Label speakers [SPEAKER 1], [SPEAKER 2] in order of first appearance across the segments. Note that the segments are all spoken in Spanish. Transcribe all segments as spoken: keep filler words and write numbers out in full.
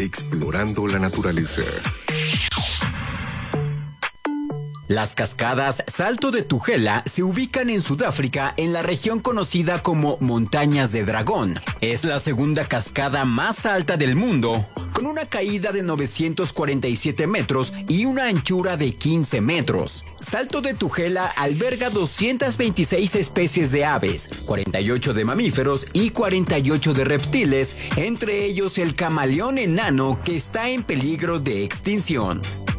[SPEAKER 1] explorando la naturaleza.
[SPEAKER 2] Las cascadas Salto de Tugela se ubican en Sudáfrica en la región conocida como Montañas de Dragón. Es la segunda cascada más alta del mundo, con una caída de novecientos cuarenta y siete metros y una anchura de quince metros. Salto de Tugela alberga doscientas veintiséis especies de aves, cuarenta y ocho de mamíferos y cuarenta y ocho de reptiles, entre ellos el camaleón enano que está en peligro de extinción.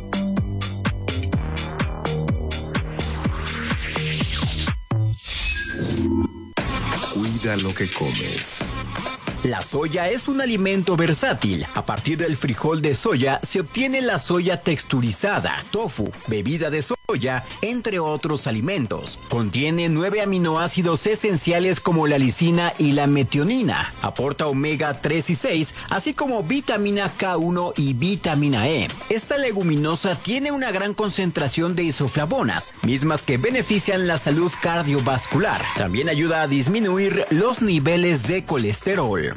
[SPEAKER 1] Cuida lo que comes.
[SPEAKER 2] La soya es un alimento versátil. A partir del frijol de soya se obtiene la soya texturizada, tofu, bebida de soya, entre otros alimentos. Contiene nueve aminoácidos esenciales como la lisina y la metionina. Aporta omega tres y seis, así como vitamina K uno y vitamina E. Esta leguminosa tiene una gran concentración de isoflavonas, mismas que benefician la salud cardiovascular. También ayuda a disminuir los niveles de colesterol.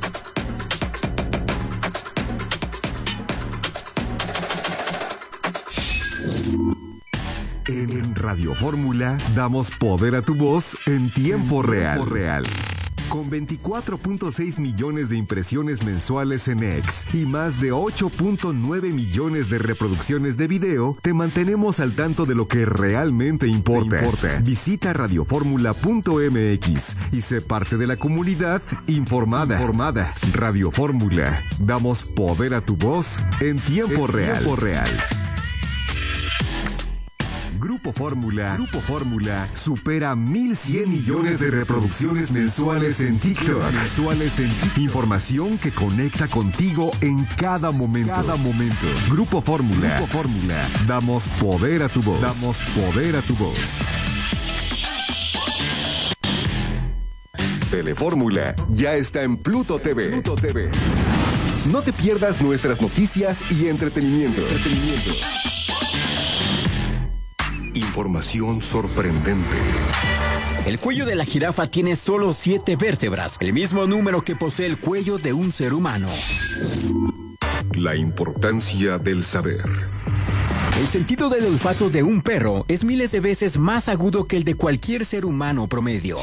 [SPEAKER 3] En Radio Fórmula damos poder a tu voz en tiempo real. real. Con veinticuatro punto seis millones de impresiones mensuales en X y más de ocho punto nueve millones de reproducciones de video, te mantenemos al tanto de lo que realmente importa. importa. Visita radio fórmula punto m x y sé parte de la comunidad informada. informada. Radio Fórmula. Damos poder a tu voz en tiempo en real. Tiempo real. Grupo Fórmula, Grupo Fórmula supera mil cien millones de reproducciones mensuales en TikTok. Mensuales en TikTok. Información que conecta contigo en cada momento. Cada momento. Grupo Fórmula, Grupo Fórmula. Damos poder a tu voz. Damos poder a tu voz.
[SPEAKER 1] Telefórmula ya está en Pluto T V. Pluto T V. No te pierdas nuestras noticias y entretenimiento. Entretenimiento. Información sorprendente.
[SPEAKER 2] El cuello de la jirafa tiene solo siete vértebras, el mismo número que posee el cuello de un ser humano.
[SPEAKER 1] La importancia del saber.
[SPEAKER 2] El sentido del olfato de un perro es miles de veces más agudo que el de cualquier ser humano promedio.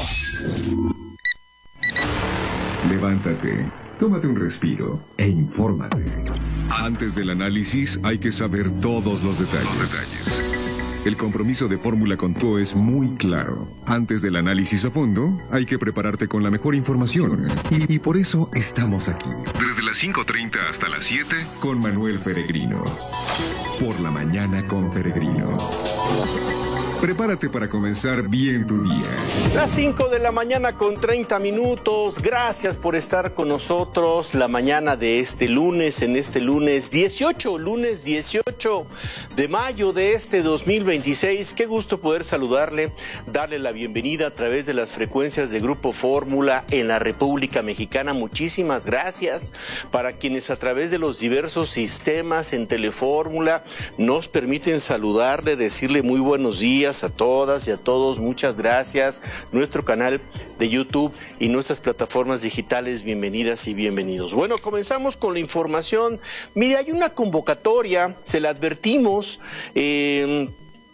[SPEAKER 3] Levántate, tómate un respiro e infórmate. Antes del análisis hay que saber todos los detalles. Los detalles. El compromiso de Fórmula con tú es muy claro. Antes del análisis a fondo, hay que prepararte con la mejor información. Y, y por eso estamos aquí. Desde las cinco treinta hasta las siete, con Manuel Feregrino. Por la mañana con Feregrino. Prepárate para comenzar bien tu día.
[SPEAKER 4] Las cinco de la mañana con treinta minutos. Gracias por estar con nosotros la mañana de este lunes, en este lunes dieciocho, lunes dieciocho de mayo de este dos mil veintiséis. Qué gusto poder saludarle, darle la bienvenida a través de las frecuencias de Grupo Fórmula en la República Mexicana. Muchísimas gracias para quienes a través de los diversos sistemas en Telefórmula nos permiten saludarle, decirle muy buenos días a todas y a todos, muchas gracias. Nuestro canal de YouTube y nuestras plataformas digitales, bienvenidas y bienvenidos. Bueno, comenzamos con la información. Mire, hay una convocatoria, se la advertimos, eh,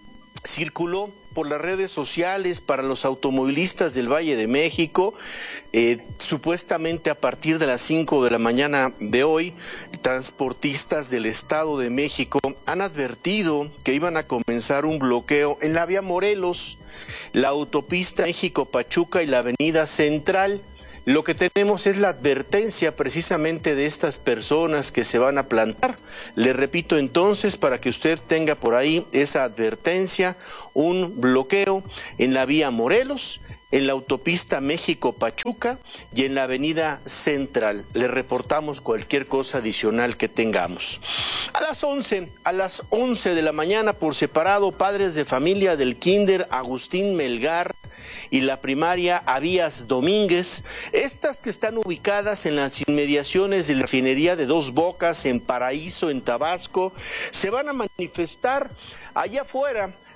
[SPEAKER 4] circuló por las redes sociales para los automovilistas del Valle de México. Eh, supuestamente a partir de las cinco de la mañana de hoy, transportistas del Estado de México han advertido que iban a comenzar un bloqueo en la vía Morelos, la autopista México-Pachuca y la avenida Central. Lo que tenemos es la advertencia precisamente de estas personas que se van a plantar. Le repito entonces, para que usted tenga por ahí esa advertencia, un bloqueo en la vía Morelos, en la autopista México-Pachuca y en la avenida Central. Le reportamos cualquier cosa adicional que tengamos. A las once, a las once de la mañana por separado, padres de familia del Kinder Agustín Melgar y la primaria Abías Domínguez, estas que están ubicadas en las inmediaciones de la refinería de Dos Bocas en Paraíso, en Tabasco, se van a manifestar allá afuera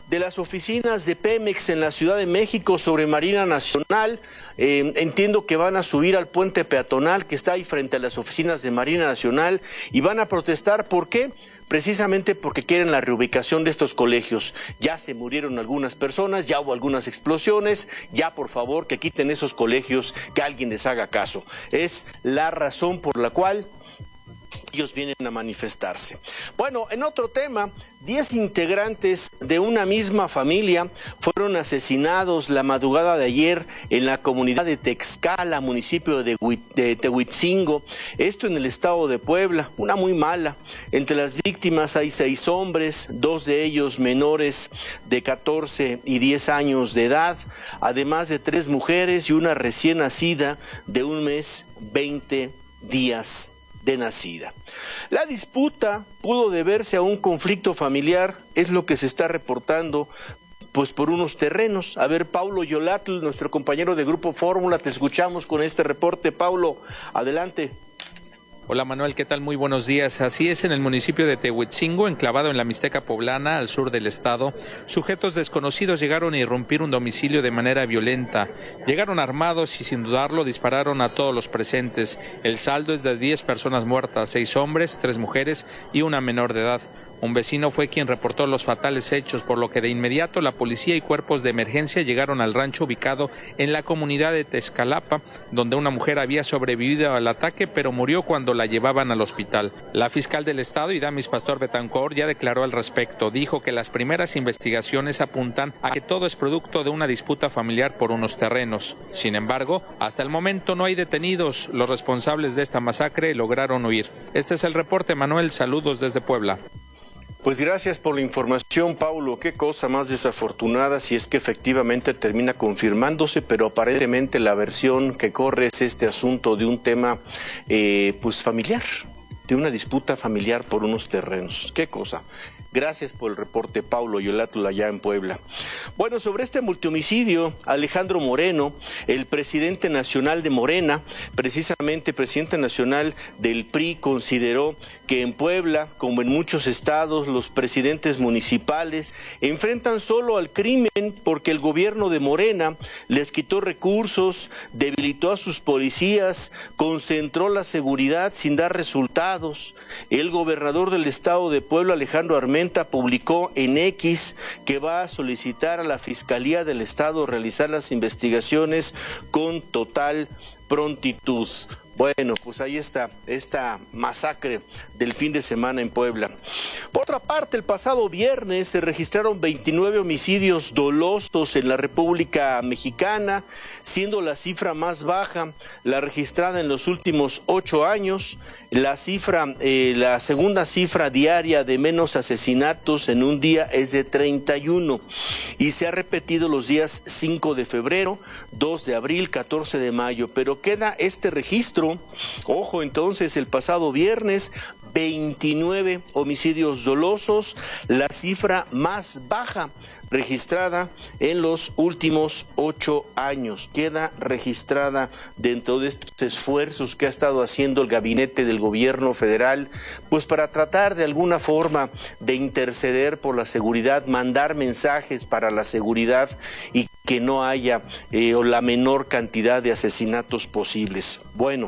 [SPEAKER 4] de las oficinas de Pemex en la Ciudad de México sobre Marina Nacional. Eh, entiendo que van a subir al puente peatonal que está ahí frente a las oficinas de Marina Nacional y van a protestar. ¿Por qué? Precisamente porque quieren la reubicación de estos colegios. Ya se murieron algunas personas, ya hubo algunas explosiones, ya por favor que quiten esos colegios, que alguien les haga caso. Es la razón por la cual ellos vienen a manifestarse. Bueno, en otro tema, diez integrantes de una misma familia fueron asesinados la madrugada de ayer en la comunidad de Texcala, municipio de, de Tehuitzingo, esto en el estado de Puebla, una muy mala. Entre las víctimas hay seis hombres, dos de ellos menores de catorce y diez años de edad, además de tres mujeres y una recién nacida de un mes, veinte días de nacida. La disputa pudo deberse a un conflicto familiar, es lo que se está reportando, pues por unos terrenos. A ver, Paulo Yolatl, nuestro compañero de Grupo Fórmula, te escuchamos con este reporte. Paulo, adelante.
[SPEAKER 5] Hola Manuel, ¿qué tal? Muy buenos días. Así es, en el municipio de Tehuitzingo, enclavado en la Mixteca Poblana, al sur del estado, sujetos desconocidos llegaron a irrumpir un domicilio de manera violenta. Llegaron armados y sin dudarlo dispararon a todos los presentes. El saldo es de diez personas muertas, seis hombres, tres mujeres y una menor de edad. Un vecino fue quien reportó los fatales hechos, por lo que de inmediato la policía y cuerpos de emergencia llegaron al rancho ubicado en la comunidad de Texcalapa, donde una mujer había sobrevivido al ataque, pero murió cuando la llevaban al hospital. La fiscal del estado, Idamis Pastor Betancor, ya declaró al respecto. Dijo que las primeras investigaciones apuntan a que todo es producto de una disputa familiar por unos terrenos. Sin embargo, hasta el momento no hay detenidos. Los responsables de esta masacre lograron huir. Este es el reporte, Manuel. Saludos desde Puebla.
[SPEAKER 4] Pues gracias por la información, Paulo. Qué cosa más desafortunada si es que efectivamente termina confirmándose, pero aparentemente la versión que corre es este asunto de un tema eh, pues familiar, de una disputa familiar por unos terrenos. Qué cosa. Gracias por el reporte, Paulo Yolatl, allá en Puebla. Bueno, sobre este multihomicidio, Alejandro Moreno, el presidente nacional de Morena, precisamente presidente nacional del P R I, consideró que en Puebla, como en muchos estados, los presidentes municipales enfrentan solo al crimen porque el gobierno de Morena les quitó recursos, debilitó a sus policías, concentró la seguridad sin dar resultados. El gobernador del estado de Puebla, Alejandro Armenta, publicó en X que va a solicitar a la Fiscalía del Estado realizar las investigaciones con total prontitud. Bueno, pues ahí está, esta masacre del fin de semana en Puebla. Por otra parte, el pasado viernes se registraron veintinueve homicidios dolosos en la República Mexicana, siendo la cifra más baja la registrada en los últimos ocho años. La cifra, eh, la segunda cifra diaria de menos asesinatos en un día es de treinta y uno y se ha repetido los días cinco de febrero, dos de abril, catorce de mayo, pero queda este registro. Ojo, entonces, el pasado viernes, veintinueve homicidios dolosos, la cifra más baja registrada en los últimos ocho años. Queda registrada dentro de estos esfuerzos que ha estado haciendo el gabinete del gobierno federal, pues para tratar de alguna forma de interceder por la seguridad, mandar mensajes para la seguridad y que no haya eh, o la menor cantidad de asesinatos posibles. Bueno,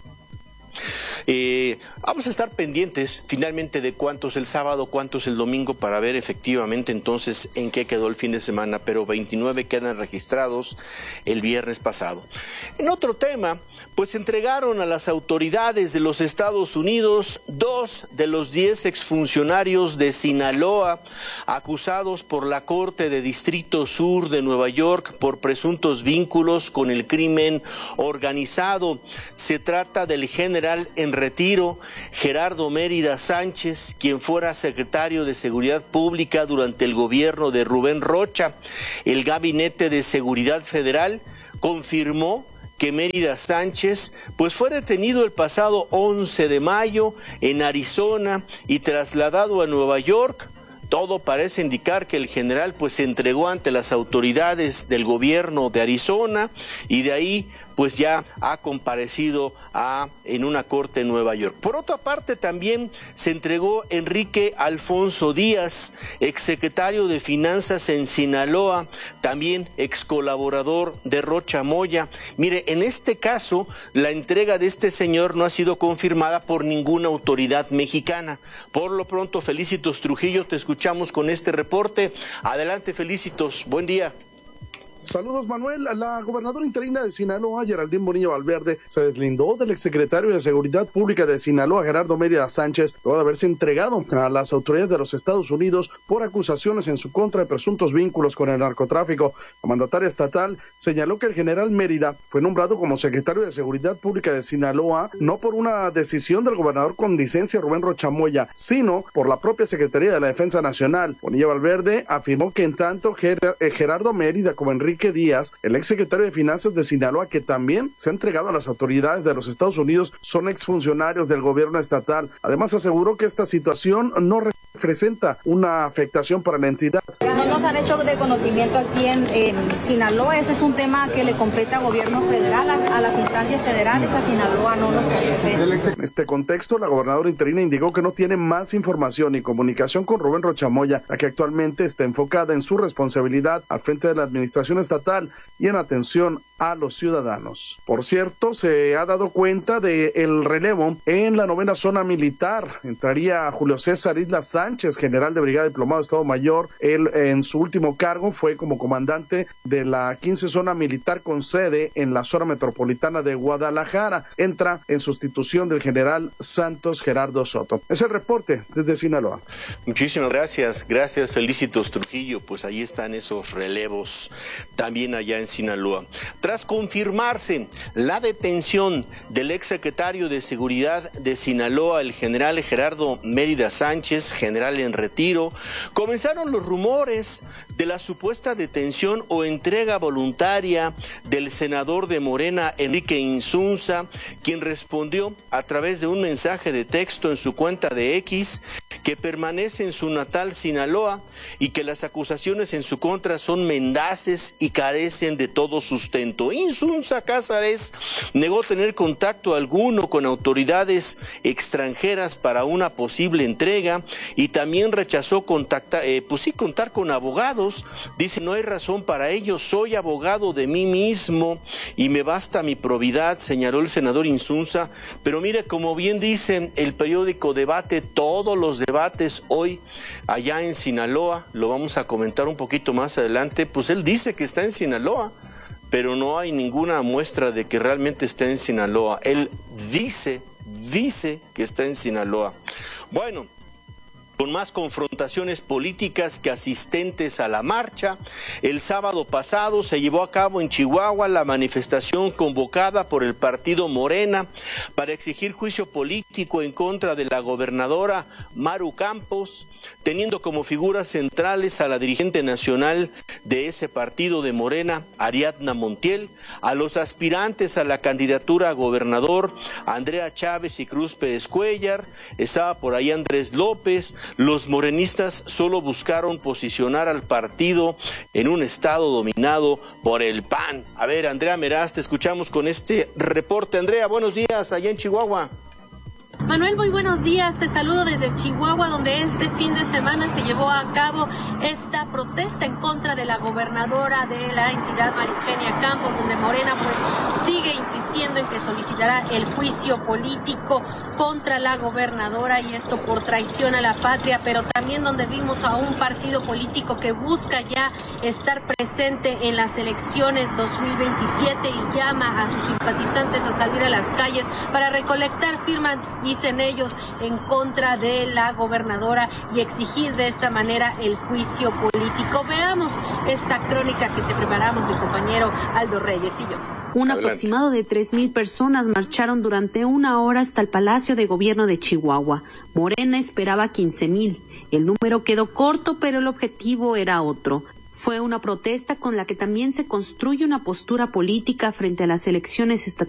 [SPEAKER 4] Eh, vamos a estar pendientes finalmente de cuántos el sábado, cuántos el domingo, para ver efectivamente entonces en qué quedó el fin de semana, pero veintinueve quedan registrados el viernes pasado. En otro tema, pues entregaron a las autoridades de los Estados Unidos dos de los diez exfuncionarios de Sinaloa acusados por la Corte de Distrito Sur de Nueva York por presuntos vínculos con el crimen organizado. Se trata del general en retiro Gerardo Mérida Sánchez, quien fuera secretario de Seguridad Pública durante el gobierno de Rubén Rocha. El Gabinete de Seguridad Federal confirmó que Mérida Sánchez pues fue detenido el pasado once de mayo en Arizona y trasladado a Nueva York. Todo parece indicar que el general pues se entregó ante las autoridades del gobierno de Arizona y de ahí pues ya ha comparecido a, en una corte en Nueva York. Por otra parte, también se entregó Enrique Alfonso Díaz, exsecretario de Finanzas en Sinaloa, también ex colaborador de Rocha Moya. Mire, en este caso, la entrega de este señor no ha sido confirmada por ninguna autoridad mexicana. Por lo pronto, Felicitos Trujillo, te escuchamos con este reporte. Adelante, Felicitos, buen día.
[SPEAKER 6] Saludos, Manuel. La gobernadora interina de Sinaloa, Geraldine Bonilla Valverde, se deslindó del exsecretario de Seguridad Pública de Sinaloa, Gerardo Mérida Sánchez, luego de haberse entregado a las autoridades de los Estados Unidos por acusaciones en su contra de presuntos vínculos con el narcotráfico. La mandataria estatal señaló que el general Mérida fue nombrado como secretario de Seguridad Pública de Sinaloa no por una decisión del gobernador con licencia Rubén Rocha Moya, sino por la propia Secretaría de la Defensa Nacional. Bonilla Valverde afirmó que en tanto Ger- eh, Gerardo Mérida como Enrique Díaz, el exsecretario de Finanzas de Sinaloa, que también se ha entregado a las autoridades de los Estados Unidos, son exfuncionarios del gobierno estatal. Además, aseguró que esta situación no representa una afectación para la entidad.
[SPEAKER 7] No nos han hecho de conocimiento aquí en, en Sinaloa. Ese es un tema que le compete al gobierno federal, a, a las instancias federales. A Sinaloa no nos compete.
[SPEAKER 6] En este contexto, la gobernadora interina indicó que no tiene más información ni comunicación con Rubén Rocha Moya, la que actualmente está enfocada en su responsabilidad al frente de la administración estatal y en atención a los ciudadanos. Por cierto, se ha dado cuenta de el relevo en la novena zona militar. Entraría Julio César Isla Sánchez, general de brigada diplomado de Estado Mayor. Él en su último cargo fue como comandante de la quince zona militar con sede en la zona metropolitana de Guadalajara. Entra en sustitución del general Santos Gerardo Soto. Es el reporte desde Sinaloa.
[SPEAKER 4] Muchísimas gracias, gracias Felicitos Trujillo. Pues ahí están esos relevos también allá en Sinaloa. Tras confirmarse la detención del exsecretario de Seguridad de Sinaloa, el general Gerardo Mérida Sánchez, general en retiro, comenzaron los rumores de la supuesta detención o entrega voluntaria del senador de Morena, Enrique Insunza, quien respondió a través de un mensaje de texto en su cuenta de X que permanece en su natal Sinaloa y que las acusaciones en su contra son mendaces y carecen de todo sustento. Insunza Cázares negó tener contacto alguno con autoridades extranjeras para una posible entrega y también rechazó contactar, eh, pues sí, contar con abogados. Dice, no hay razón para ello, soy abogado de mí mismo y me basta mi probidad, señaló el senador Insunza. Pero mire, como bien dice el periódico Debate, todos los debates hoy allá en Sinaloa, lo vamos a comentar un poquito más adelante, pues él dice que está en Sinaloa, pero no hay ninguna muestra de que realmente esté en Sinaloa. Él dice, dice que está en Sinaloa. Bueno, con más confrontaciones políticas que asistentes a la marcha, el sábado pasado se llevó a cabo en Chihuahua la manifestación convocada por el partido Morena para exigir juicio político en contra de la gobernadora Maru Campos, teniendo como figuras centrales a la dirigente nacional de ese partido de Morena, Ariadna Montiel, a los aspirantes a la candidatura a gobernador, Andrea Chávez y Cruz Pérez Cuellar, estaba por ahí Andrés López. Los morenistas solo buscaron posicionar al partido en un estado dominado por el P A N. A ver, Andrea Meraz, te escuchamos con este reporte. Andrea, buenos días, allá en Chihuahua.
[SPEAKER 8] Manuel, muy buenos días, te saludo desde Chihuahua, donde este fin de semana se llevó a cabo esta protesta en contra de la gobernadora de la entidad, María Eugenia Campos, donde Morena pues sigue insistiendo en que solicitará el juicio político contra la gobernadora, y esto por traición a la patria, pero también donde vimos a un partido político que busca ya estar presente en las elecciones dos mil veintisiete y llama a sus simpatizantes a salir a las calles para recolectar firmas, dicen ellos, en contra de la gobernadora y exigir de esta manera el juicio político. Veamos esta crónica que te preparamos mi compañero Aldo Reyes y yo.
[SPEAKER 9] Un aproximado de tres mil personas marcharon durante una hora hasta el Palacio de Gobierno de Chihuahua. Morena esperaba quince mil. El número quedó corto, pero el objetivo era otro. Fue una protesta con la que también se construye una postura política frente a las elecciones estatales